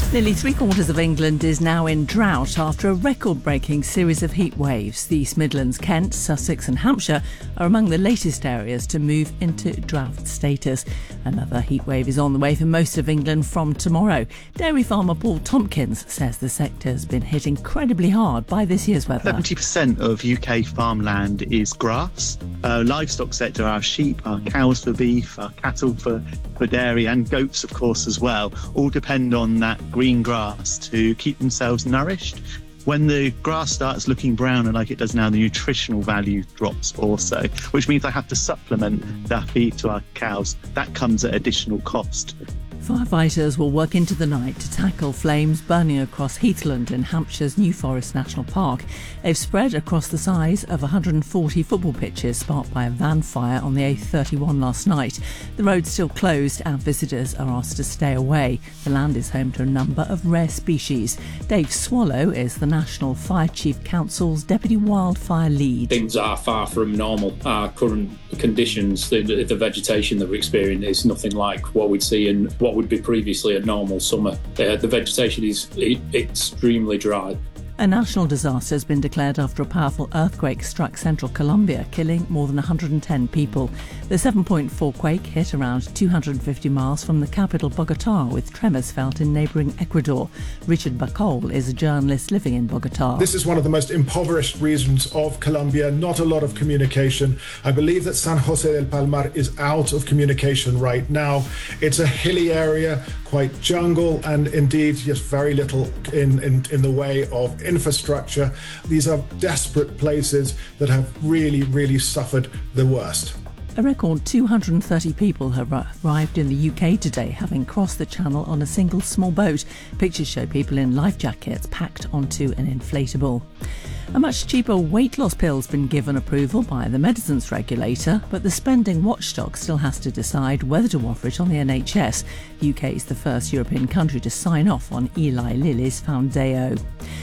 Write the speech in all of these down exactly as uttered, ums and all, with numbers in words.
Nearly three quarters of England is now in drought after a record-breaking series of heat waves. The East Midlands, Kent, Sussex and Hampshire are among the latest areas to move into drought status. Another heat wave is on the way for most of England from tomorrow. Dairy farmer Paul Tompkins says the sector has been hit incredibly hard by this year's weather. seventy percent of U K farmland is grass. Uh, livestock sector, our sheep, our cows for beef, our cattle for, for dairy and goats, of course, as well, all depend on that green grass to keep themselves nourished. When the grass starts looking browner like it does now, the nutritional value drops also, which means I have to supplement that feed to our cows. That comes at additional cost. Firefighters will work into the night to tackle flames burning across Heathland in Hampshire's New Forest National Park. They've spread across the size of one hundred forty football pitches sparked by a van fire on the A thirty-one last night. The road's still closed and visitors are asked to stay away. The land is home to a number of rare species. Dave Swallow is the National Fire Chief Council's Deputy Wildfire Lead. Things are far from normal. Our current conditions, the, the vegetation that we're experiencing is nothing like what we'd see in what would be previously a normal summer. Uh, the vegetation is extremely dry. A national disaster has been declared after a powerful earthquake struck central Colombia, killing more than one hundred ten people. The seven point four quake hit around two hundred fifty miles from the capital Bogotá, with tremors felt in neighbouring Ecuador. Richard Bacol is a journalist living in Bogotá. This is one of the most impoverished regions of Colombia, not a lot of communication. I believe that San José del Palmar is out of communication right now. It's a hilly area, quite jungle, and indeed just very little in, in, in the way of infrastructure. These are desperate places that have really, really suffered the worst. A record two hundred thirty people have arrived in the U K today, having crossed the channel on a single small boat. Pictures show people in life jackets packed onto an inflatable. A much cheaper weight loss pill's been given approval by the medicines regulator, but the spending watchdog still has to decide whether to offer it on the N H S. The U K is the first European country to sign off on Eli Lilly's Foundayo.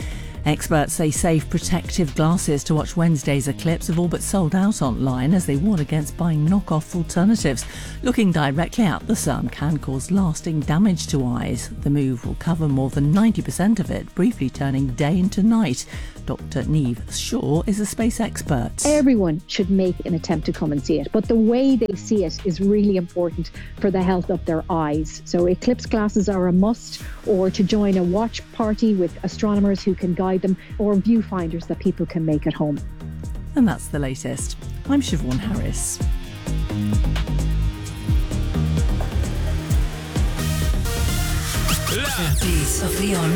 Experts say safe protective glasses to watch Wednesday's eclipse have all but sold out online as they warn against buying knockoff alternatives. Looking directly at the sun can cause lasting damage to eyes. The move will cover more than ninety percent of it, briefly turning day into night. Doctor Niamh Shaw is a space expert. Everyone should make an attempt to come and see it, but the way they see it is really important for the health of their eyes. So eclipse glasses are a must, or to join a watch party with astronomers who can guide them, or viewfinders that people can make at home. And that's the latest. I'm Siobhan Harris. The beat of the